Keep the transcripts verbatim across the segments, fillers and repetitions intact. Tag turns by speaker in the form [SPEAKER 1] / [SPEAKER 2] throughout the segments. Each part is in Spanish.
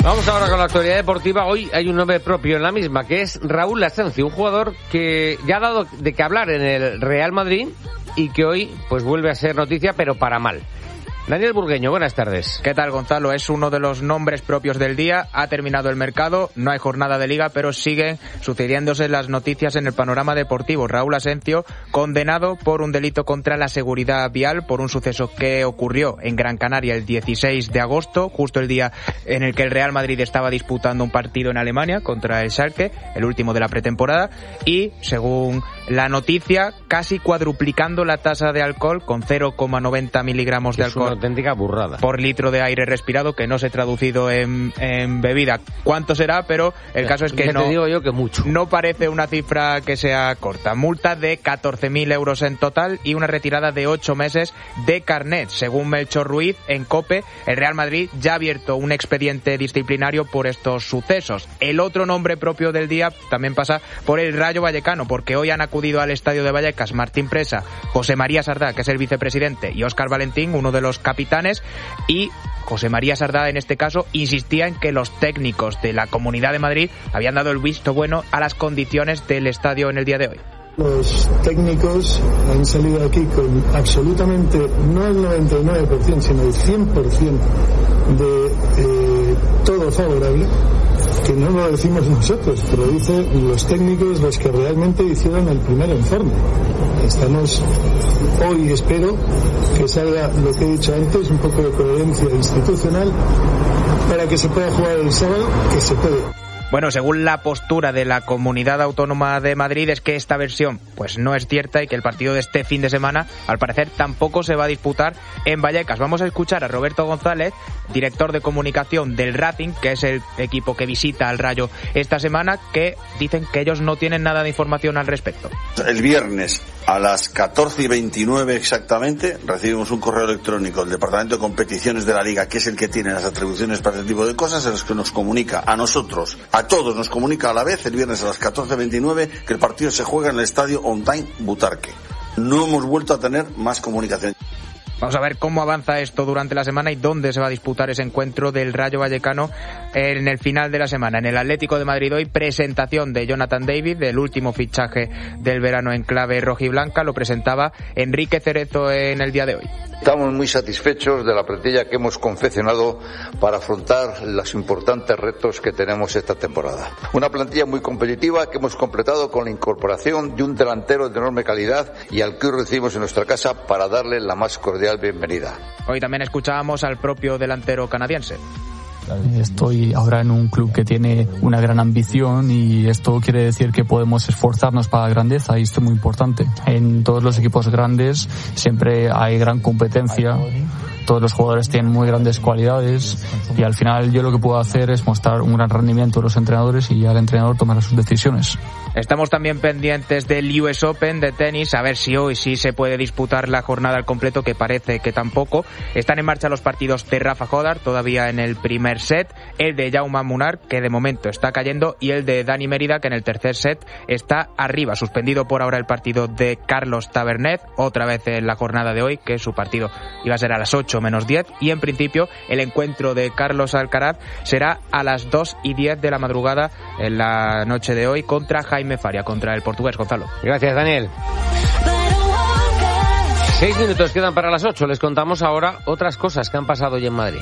[SPEAKER 1] Vamos ahora con la actualidad deportiva. Hoy hay un nombre propio en la misma, que es Raúl Asencio, un jugador que ya ha dado de qué hablar en el Real Madrid y que hoy pues vuelve a ser noticia, pero para mal. Daniel Burgueño, buenas tardes.
[SPEAKER 2] ¿Qué tal, Gonzalo? Es uno de los nombres propios del día. Ha terminado el mercado, no hay jornada de liga, pero siguen sucediéndose las noticias en el panorama deportivo. Raúl Asencio, condenado por un delito contra la seguridad vial, por un suceso que ocurrió en Gran Canaria el dieciséis de agosto, justo el día en el que el Real Madrid estaba disputando un partido en Alemania contra el Schalke, el último de la pretemporada, y, según la noticia, casi cuadruplicando la tasa de alcohol con cero coma noventa miligramos de alcohol.
[SPEAKER 1] Auténtica burrada.
[SPEAKER 2] Por litro de aire respirado, que no se ha traducido en, en bebida. ¿Cuánto será? Pero el ya, caso es que no,
[SPEAKER 1] te digo yo que mucho.
[SPEAKER 2] No parece una cifra que sea corta. Multa de catorce mil euros en total y una retirada de ocho meses de carnet. Según Melchor Ruiz, en COPE, el Real Madrid ya ha abierto un expediente disciplinario por estos sucesos. El otro nombre propio del día también pasa por el Rayo Vallecano, porque hoy han acudido al estadio de Vallecas Martín Presa, José María Sardá, que es el vicepresidente, y Óscar Valentín, uno de los capitanes, y José María Sardá, en este caso, insistía en que los técnicos de la Comunidad de Madrid habían dado el visto bueno a las condiciones del estadio en el día de hoy.
[SPEAKER 3] Los técnicos han salido aquí con absolutamente, no el noventa y nueve por ciento, sino el cien por ciento de eh, todo favorable, que no lo decimos nosotros, que lo dicen los técnicos, los que realmente hicieron el primer informe. Estamos hoy, espero que salga lo que he dicho antes, un poco de coherencia institucional para que se pueda jugar el sábado, que se puede.
[SPEAKER 2] Bueno, según la postura de la Comunidad Autónoma de Madrid, es que esta versión pues no es cierta y que el partido de este fin de semana, al parecer, tampoco se va a disputar en Vallecas. Vamos a escuchar a Roberto González, director de comunicación del Racing, que es el equipo que visita al Rayo esta semana, que dicen que ellos no tienen nada de información al respecto.
[SPEAKER 4] El viernes a las catorce y veintinueve exactamente recibimos un correo electrónico del Departamento de Competiciones de la Liga, que es el que tiene las atribuciones para este tipo de cosas, en los que nos comunica a nosotros, a todos nos comunica a la vez el viernes a las catorce veintinueve que el partido se juega en el estadio Ontain Butarque. No hemos vuelto a tener más comunicación.
[SPEAKER 2] Vamos a ver cómo avanza esto durante la semana y dónde se va a disputar ese encuentro del Rayo Vallecano en el final de la semana. En el Atlético de Madrid hoy, presentación de Jonathan David, del último fichaje del verano en clave rojiblanca. Lo presentaba Enrique Cerezo en el día de hoy.
[SPEAKER 5] Estamos muy satisfechos de la plantilla que hemos confeccionado para afrontar los importantes retos que tenemos esta temporada. Una plantilla muy competitiva que hemos completado con la incorporación de un delantero de enorme calidad y al que hoy recibimos en nuestra casa para darle la más cordial bienvenida.
[SPEAKER 2] Hoy también escuchábamos al propio delantero canadiense.
[SPEAKER 6] Estoy ahora en un club que tiene una gran ambición y esto quiere decir que podemos esforzarnos para la grandeza y esto es muy importante. En todos los equipos grandes siempre hay gran competencia, todos los jugadores tienen muy grandes cualidades y al final yo lo que puedo hacer es mostrar un gran rendimiento a los entrenadores y ya el entrenador tomará sus decisiones.
[SPEAKER 2] Estamos también pendientes del U S Open de tenis, a ver si hoy sí se puede disputar la jornada al completo, que parece que tampoco. Están en marcha los partidos de Rafa Jodar, todavía en el primer set, el de Jaume Munar, que de momento está cayendo, y el de Dani Mérida, que en el tercer set está arriba. Suspendido por ahora el partido de Carlos Tabernet, otra vez en la jornada de hoy, que su partido iba a ser a las ocho menos diez, y en principio el encuentro de Carlos Alcaraz será a las dos y diez de la madrugada en la noche de hoy contra Jaime Faria, contra el portugués. Gonzalo.
[SPEAKER 1] Gracias, Daniel. Seis minutos quedan para las ocho. Les contamos ahora otras cosas que han pasado hoy en Madrid.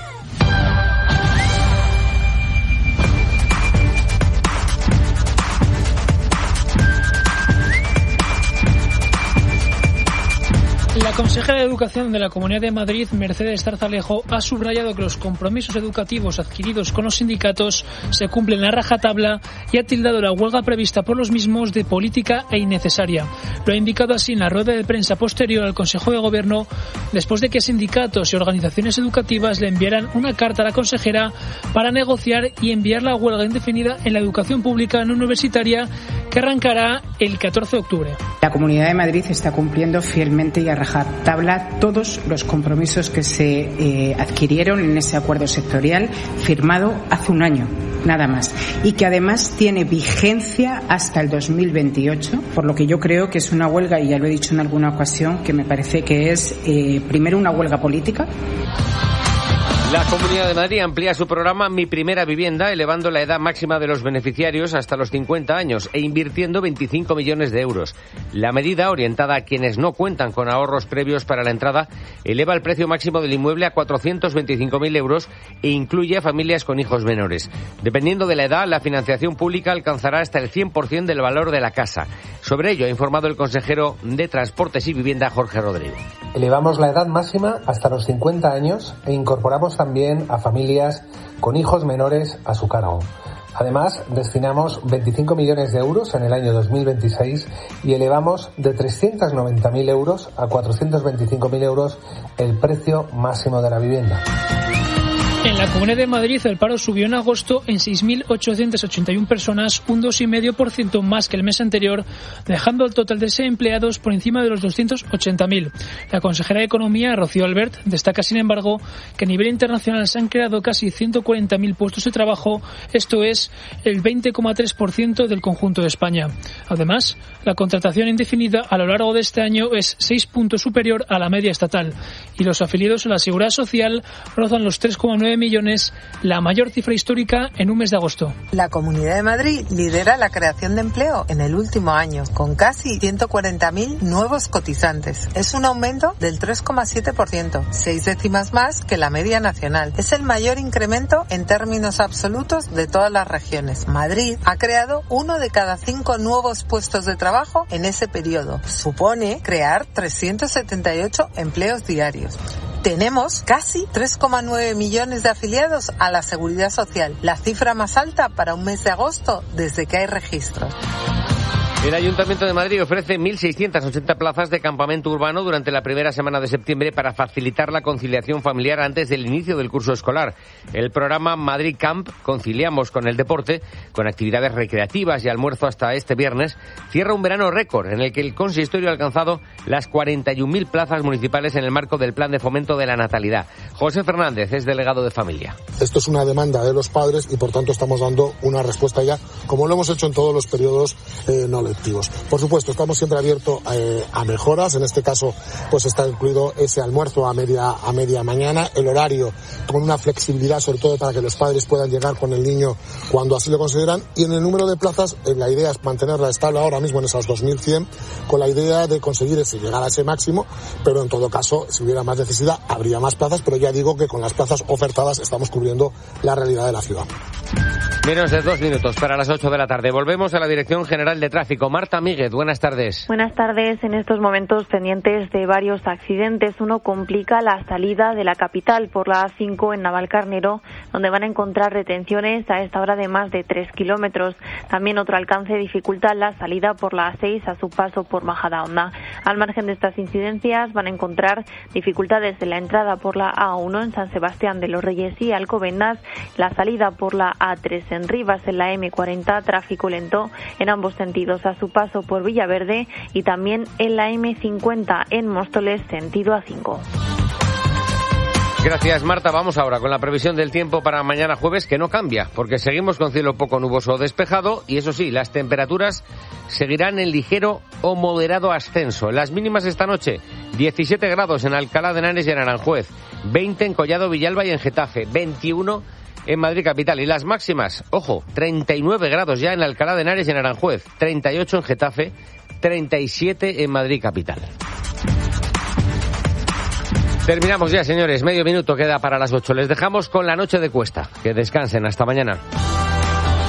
[SPEAKER 7] La consejera de Educación de la Comunidad de Madrid, Mercedes Zarzalejo, ha subrayado que los compromisos educativos adquiridos con los sindicatos se cumplen a rajatabla y ha tildado la huelga prevista por los mismos de política e innecesaria. Lo ha indicado así en la rueda de prensa posterior al Consejo de Gobierno, después de que sindicatos y organizaciones educativas le enviaran una carta a la consejera para negociar y enviar la huelga indefinida en la educación pública no universitaria, que arrancará el catorce de octubre.
[SPEAKER 8] La Comunidad de Madrid está cumpliendo fielmente y a rajatabla todos los compromisos que se eh, adquirieron en ese acuerdo sectorial firmado hace un año, nada más, y que además tiene vigencia hasta el dos mil veintiocho, por lo que yo creo que es una huelga, y ya lo he dicho en alguna ocasión, que me parece que es eh, primero una huelga política.
[SPEAKER 1] La Comunidad de Madrid amplía su programa Mi Primera Vivienda, elevando la edad máxima de los beneficiarios hasta los cincuenta años e invirtiendo veinticinco millones de euros. La medida, orientada a quienes no cuentan con ahorros previos para la entrada, eleva el precio máximo del inmueble a cuatrocientos veinticinco mil euros e incluye a familias con hijos menores. Dependiendo de la edad, la financiación pública alcanzará hasta el cien por ciento del valor de la casa. Sobre ello ha informado el consejero de Transportes y Vivienda, Jorge Rodrigo.
[SPEAKER 9] Elevamos la edad máxima hasta los cincuenta años e incorporamos también a familias con hijos menores a su cargo. Además, destinamos veinticinco millones de euros en el año dos mil veintiséis y elevamos de trescientos noventa mil euros a cuatrocientos veinticinco mil euros el precio máximo de la vivienda.
[SPEAKER 7] En la Comunidad de Madrid el paro subió en agosto en seis mil ochocientas ochenta y una personas, un dos coma cinco por ciento más que el mes anterior, dejando el total de desempleados por encima de los doscientos ochenta mil. La consejera de Economía, Rocío Albert, destaca, sin embargo, que a nivel internacional se han creado casi ciento cuarenta mil puestos de trabajo, esto es el veinte coma tres por ciento del conjunto de España. Además, la contratación indefinida a lo largo de este año es seis puntos superior a la media estatal y los afiliados a la Seguridad Social rozan los tres coma nueve millones, la mayor cifra histórica en un mes de agosto.
[SPEAKER 10] La Comunidad de Madrid lidera la creación de empleo en el último año, con casi ciento cuarenta mil nuevos cotizantes. Es un aumento del tres coma siete por ciento, seis décimas más que la media nacional. Es el mayor incremento en términos absolutos de todas las regiones. Madrid ha creado uno de cada cinco nuevos puestos de trabajo en ese periodo. Supone crear trescientos setenta y ocho empleos diarios. Tenemos casi tres coma nueve millones de afiliados a la Seguridad Social, la cifra más alta para un mes de agosto desde que hay registros.
[SPEAKER 1] El Ayuntamiento de Madrid ofrece mil seiscientas ochenta plazas de campamento urbano durante la primera semana de septiembre para facilitar la conciliación familiar antes del inicio del curso escolar. El programa Madrid Camp, Conciliamos con el Deporte, con actividades recreativas y almuerzo hasta este viernes, cierra un verano récord en el que el consistorio ha alcanzado las cuarenta y un mil plazas municipales en el marco del Plan de Fomento de la Natalidad. José Fernández es delegado de Familia.
[SPEAKER 11] Esto es una demanda de los padres y por tanto estamos dando una respuesta ya, como lo hemos hecho en todos los periodos eh, no lectivos. Por supuesto, estamos siempre abiertos eh, a mejoras. En este caso, pues está incluido ese almuerzo a media a media mañana, el horario con una flexibilidad, sobre todo para que los padres puedan llegar con el niño cuando así lo consideran. Y en el número de plazas, eh, la idea es mantenerla estable ahora mismo en esas dos mil cien, con la idea de conseguir ese, llegar a ese máximo, pero en todo caso, si hubiera más necesidad, habría más plazas, pero ya digo que con las plazas ofertadas estamos cubriendo la realidad de la ciudad.
[SPEAKER 1] Menos de dos minutos para las ocho de la tarde. Volvemos a la Dirección General de Tráfico. Marta Míguez, buenas tardes.
[SPEAKER 12] Buenas tardes. En estos momentos pendientes de varios accidentes. Uno complica la salida de la capital por la A cinco en Navalcarnero, donde van a encontrar retenciones a esta hora de más de tres kilómetros. También otro alcance dificulta la salida por la A seis a su paso por Majadahonda. Al margen de estas incidencias van a encontrar dificultades en la entrada por la A uno en San Sebastián de los Reyes y Alcobendas, la salida por la A tres en Rivas en la eme cuarenta, tráfico lento en ambos sentidos a su paso por Villaverde y también en la eme cincuenta en Móstoles sentido A cinco.
[SPEAKER 1] Gracias, Marta. Vamos ahora con la previsión del tiempo para mañana jueves, que no cambia, porque seguimos con cielo poco nuboso o despejado y, eso sí, las temperaturas seguirán en ligero o moderado ascenso. Las mínimas esta noche, diecisiete grados en Alcalá de Henares y en Aranjuez, veinte en Collado Villalba y en Getafe, veintiuno en Madrid capital. Y las máximas, ojo, treinta y nueve grados ya en Alcalá de Henares y en Aranjuez, treinta y ocho en Getafe, treinta y siete en Madrid capital. Terminamos ya, señores. Medio minuto queda para las ocho. Les dejamos con la noche de Cuesta. Que descansen. Hasta mañana.